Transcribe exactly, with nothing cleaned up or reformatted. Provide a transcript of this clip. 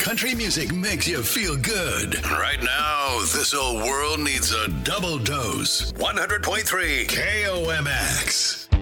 country music makes you feel good. Right now, this old world needs a double dose. one hundred point three K O M X.